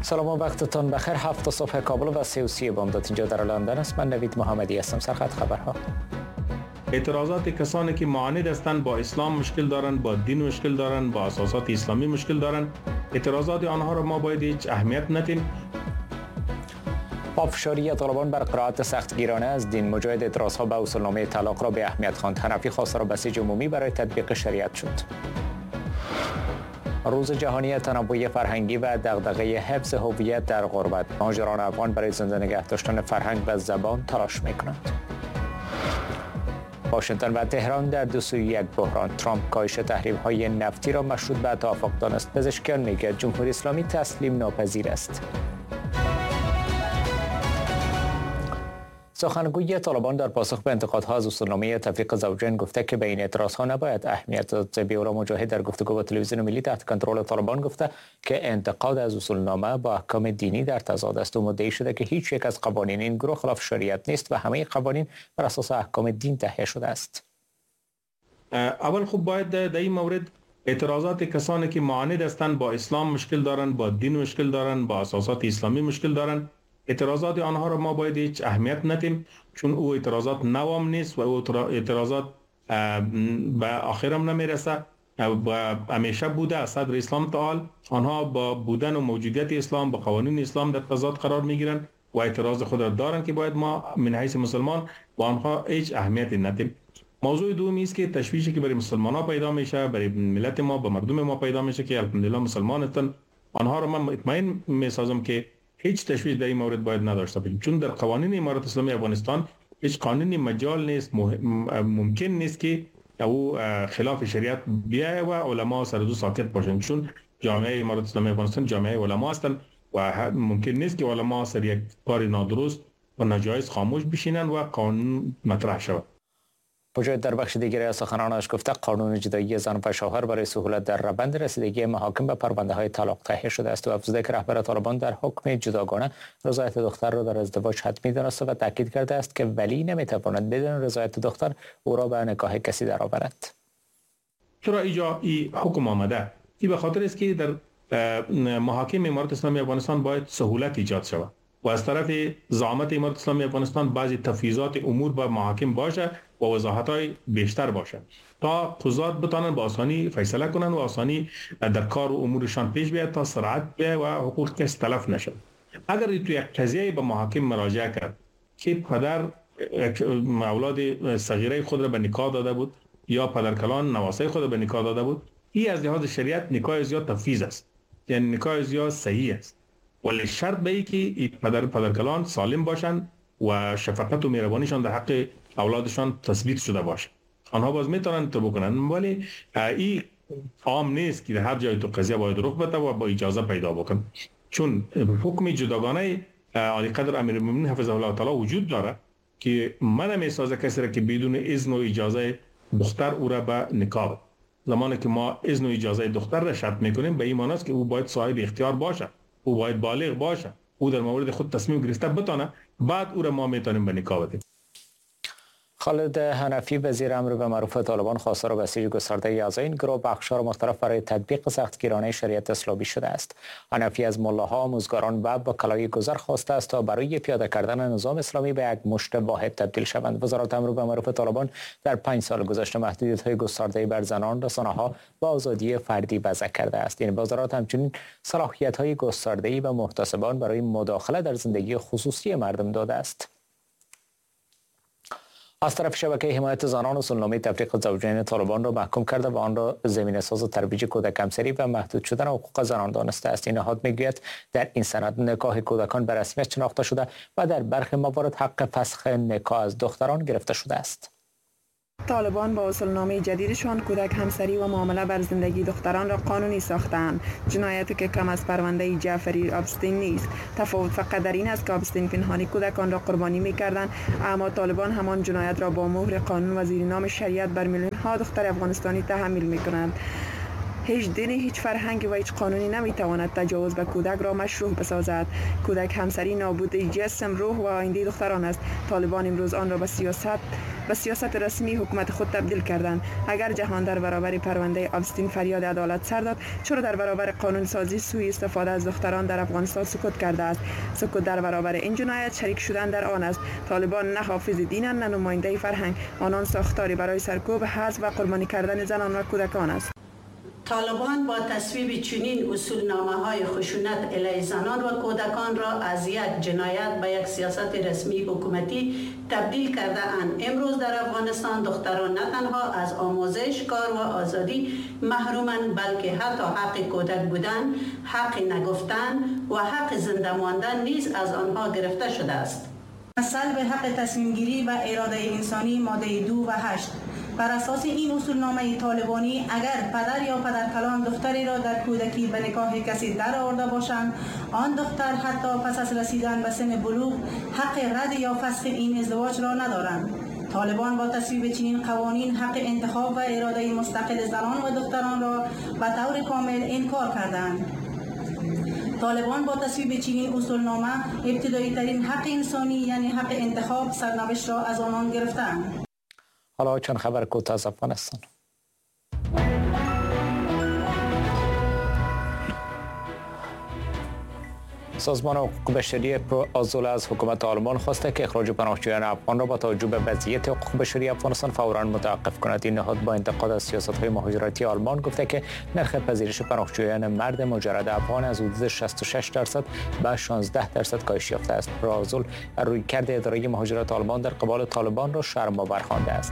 سلام و وقتتون بخیر. 7 صبح کابل و 3:30 بامداد اینجا در لندن است. من نوید محمدی هستم. سرخط خبرها. اعتراضات کسانی که معاند هستند با اسلام مشکل دارند، با دین مشکل دارند، با اساسات اسلامی مشکل دارند، اعتراضات آنها را ما باید هیچ اهمیت ندیم. پافشاری طالبان بر قرائت سختگیرانه از دین مجاهد اعتراضها به اصولنامه طلاق را به اهمیت خواند. حنفی خواستار بسیج عمومی برای تطبیق شریعت شد. روز جهانی تنوع فرهنگی و دغدغه حفظ هویت در غربت. مهاجران افغان برای زنده نگه داشتن فرهنگ و زبان تلاش می‌کنند. واشنگتن و تهران در دو سوی یک بحران. ترامپ کاهش تحریم‌های نفتی را مشروط به توافق دانست. پزشکان میگویند جمهوری اسلامی تسلیم ناپذیر است. سخنگوی طالبان در پاسخ به انتقادها از اصولنامه تفریق زوجین گفته که به این اعتراضها نباید اهمیت داد. ذبیح الله مجاهد در گفتگو با تلویزیون ملی تحت کنترل طالبان گفته که انتقاد از اصولنامه با احکام دینی در تضاد است و مدعی شده که هیچ یک از قوانین این گروه خلاف شریعت نیست و همه قوانین بر اساس احکام دین تهیه شده است. اول خوب باید در این مورد اعتراضات کسانی که معاند هستند با اسلام مشکل دارند، با دین مشکل دارند، با اساسات اسلامی مشکل دارند، اعتراضات آنها را ما باید هیچ اهمیت ندیم، چون او اعتراضات نوام نیست و او اعتراضات به آخرم نمیرسه و همیشه بوده از صدر اسلام تعال آنها با بودن و موجودیت اسلام با قوانین اسلام در تضاد قرار میگیرند و اعتراض خود را دارند که باید ما من حیث مسلمان با آنها هیچ اهمیتی ندیم. موضوع دومی است که تشویشی که برای مسلمان ها پیدا میشه، برای ملت ما، با مردم ما پیدا میشه که الحمدلله مسلمان هستند، آنها را من مطمئن میسازم که هیچ تشویش در این مورد باید نداشته باشیم، چون در قوانین امارت اسلامی افغانستان هیچ قانونی مجال نیست، ممکن نیست که او خلاف شریعت بیاید و علما سر دو ساکت باشند، چون جامعه امارت اسلامی افغانستان جامعه علما هستند و ممکن نیست که علما سر یک کار نادرست و ناجایز خاموش بشینند و قانون مطرح شود. مجاهد در بخش دیگری از سخنانش گفته قانون جدایی زن و شوهر برای سهولت در روند رسیدگی محاکم به پرونده های طلاق تهیه شده است و افزوده که رهبر طالبان در حکم جداگانه رضایت دختر را در ازدواج حتمی دانسته و تاکید کرده است که ولی نمیتواند بدون رضایت دختر او را به نکاح کسی درآورد. چرا اینجا این حکم آمده؟ این به خاطر است که در محاکم امارت اسلامی افغانستان باید سهولت ایجاد شود و از طرف زعامت امارت اسلامی افغانستان بعضی تفویضات امور به محاکم باشه و وضاحت‌های بیشتر باشه تا قضات بتوانند با آسانی فیصله کنند و آسانی در کار و امورشان پیش بیاید تا سرعت بیاید و حقوق کس تلف نشد. اگر تو یک قضیه به محاکم مراجعه کرد که پدر اولاد صغیره خود را به نکاح داده بود یا پدرکلان نواسه خود را به نکاح داده بود، این از لحاظ شریعت نکاح زیاد تفویض است، یعنی نکاح زیاد صحیح است، ولی شرط به ای که پدرکلان سالم باشند و شفقت و مهربانیشان در حق اولادشان تثبیت شده باشه. آنها باز میتونن تو بکنن، ولی این عام نیست که در هر جای تو قضیه باید رخ بده و با اجازه پیدا بکن، چون حکم جداگانه عالی قدر امیرالمومنین حفظه الله تعالی وجود داره که من میسازه کسی را که بدون اذن و اجازه دختر او را به نکاح. زمانی که ما اذن و اجازه دختر را شرط میکنیم به این معنی است که او باید صاحب اختیار باشه، او باید بالغ باشه، او در مورد خود تصمیم گرفته بتونه، بعد او را ما میتونیم به نکاح بدیم. خالد حنفی وزیر امر به معروف طالبان خواستار بسیج گسترده اعضای این گروه به اقشار مختلف برای تطبیق سختگیرانه شریعت اسلامی شده است. حنفی از ملاها، آموزگاران و وکلای گذر خواسته است تا برای پیاده کردن نظام اسلامی به یک مشت واحد تبدیل شوند. وزارت امر به معروف طالبان در 5 سال گذشته محدودیت‌های گسترده بر زنان، رسانه‌ها و آزادی فردی وضع کرده است. این وزارت همچنین صلاحیت‌های گسترده‌ای به محتسبان برای مداخله در زندگی خصوصی مردم داده است. از طرف شبکه حمایت زنان اصولنامه تفریق زوجین طالبان را محکوم کرده و آن را زمینه‌ساز ترویج کودک همسری و محدود شدن حقوق زنان دانسته است. این نهاد میگوید در این سند نکاح کودکان به رسمیت شناخته شده و در برخی موارد حق فسخ نکاح از دختران گرفته شده است. طالبان با اصولنامه جدیدشان کودک همسری و معامله بر زندگی دختران را قانونی ساختند. جنایتی که کم از پرونده جعفری آبستین نیست. تفاوت فقط در این است که آبستین پنهانی کودکان را قربانی می‌کردند، اما طالبان همان جنایت را با مهر قانون و زیر نام شریعت بر میلیون ها دختر افغانستانی تحمیل می‌کنند. هیچ دینی، هیچ فرهنگی و هیچ قانونی نمیتواند تجاوز به کودک را مشروع بسازد. کودک همسری نابودی جسم، روح و آینده دختران است. طالبان امروز آن را به سیاست رسمی حکومت خود تبدیل کردند. اگر جهان در برابر پرونده آبستین فریاد عدالت سر داد، چرا در برابر قانون سازی سوء استفاده از دختران در افغانستان سکوت کرده است؟ سکوت در برابر این جنایت شریک شدن در آن است. طالبان نه حافظ دینند نه نماینده فرهنگ. آنان ساختاری برای سرکوب، حذف و قربانی کردن زنان و کودکان است. طالبان با تصویب چنین اصولنامه‌های خشونت علیه زنان و کودکان را از یک جنایت به یک سیاست رسمی حکومتی تبدیل کرده اند. امروز در افغانستان دختران نه تنها از آموزش، کار و آزادی محرومند، بلکه حتی حق کودک بودن، حق نگفتن و حق زنده ماندن نیز از آنها گرفته شده است. سلب حق تصمیم گیری و اراده انسانی ماده 2 و 8. بر اساس این اصولنامه طالبانی اگر پدر یا پدرکلان دختری را در کودکی به نکاح کسی در آورده باشند، آن دختر حتی پس از رسیدن به سن بلوغ حق رد یا فسخ این ازدواج را ندارند. طالبان با تصویب چنین قوانین حق انتخاب و اراده مستقل زنان و دختران را به طور کامل انکار کردند. طالبان با تصویب چنین اصولنامه ابتدایی ترین حق انسانی یعنی حق انتخاب سرنوشت را از آنان گرفتند. حالا چند خبر کوتاه از افغانستان. سازمان حقوق بشری آزول از حکومت آلمان خواسته که اخراج پناهجویان افغان را با توجه به وضعیت حقوق بشری افغانستان فوراً متوقف کند. این نهاد با انتقاد از سیاست‌های مهاجرتی آلمان گفته که نرخ پذیرش پناهجویان مرد مجرد افغان از حدود 66% به 16% کاهش یافته است. آزول رویکرد اداره مهاجرت آلمان در قبال طالبان را شرم‌آور خوانده است.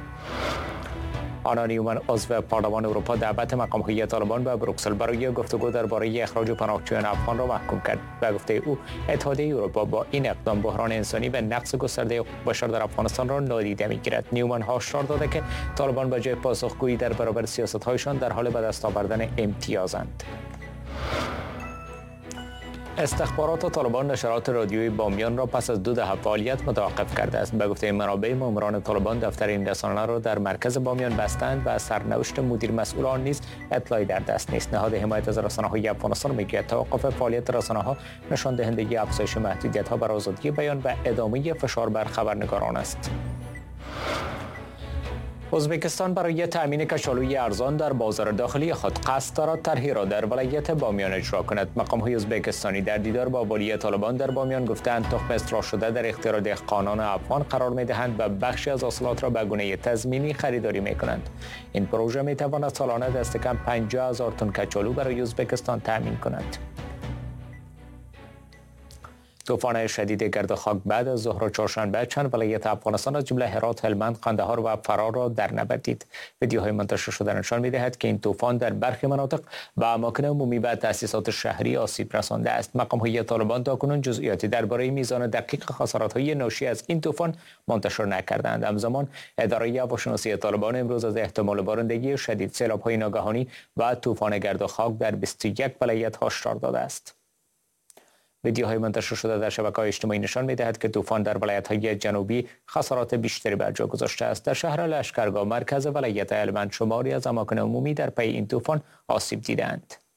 آنا نیومن عضو پارلمان اروپا دعوت مقام‌های طالبان به بروکسل برای گفتگو درباره اخراج پناهجویان افغان را محکوم کرد. به گفته او اتحادیه اروپا با این اقدام بحران انسانی و نقض گسترده حقوق بشر در افغانستان را نادیده می‌گیرد. نیومن هشدار داده که طالبان به جای پاسخگویی در برابر سیاست‌هایشان در حال به دست آوردن امتیازند. استخبارات طالبان نشرات رادیویی بامیان را پس از 2 دهه فعالیت متوقف کرده است. به گفته منابع، ماموران طالبان دفتر این رسانه را در مرکز بامیان بستند و سرنوشت مدیر مسئول آن نیز اطلاعی در دست نیست. نهاد حمایت از رسانه‌های افغانستان میگوید توقف فعالیت رسانه‌ها نشان دهنده افزایش محدودیت‌ها بر آزادی بیان و ادامه فشار بر خبرنگاران است. ازبکستان برای تأمین کچالوی ارزان در بازار داخلی خود قصد دارد طرحی را در ولایت بامیان اجرا کند. مقام‌های ازبکستانی در دیدار با والی طالبان در بامیان گفتند تخم اصلاح شده در اختیار دهقانان افغان قرار می‌دهند و بخشی از حاصلات را به گونه تضمینی خریداری می‌کنند. این پروژه می‌تواند سالانه دست کم 50,000 تن کچالو برای ازبکستان تأمین کند. طوفان شدید گرد و خاک بعد از ظهر چهارشنبه چند ولایت افغانستان از جمله هرات، هلمند، قندهار و فرا را در نوردید. ویدیوهای منتشر شده نشان می‌دهد که این طوفان در برخی مناطق و اماکن عمومی و تأسیسات شهری آسیب رسانده است. مقام‌های طالبان تاکنون جزئیاتی درباره میزان دقیق خسارت‌های ناشی از این طوفان منتشر نکردند. همزمان اداره هواشناسی طالبان امروز از احتمال بارندگی شدید، سیلاب‌های ناگهانی و طوفان گرد و خاک در 21 ولایت هشدار داده است. ویدیوهای منتشر شده در شبکه‌های اجتماعی نشان می‌دهد که طوفان در ولایت‌های جنوبی خسارات بیشتری بر جا گذاشته است. در شهر لشکرگاه مرکز ولایت هلمند شماری از اماکن عمومی در پی این طوفان آسیب دیدند.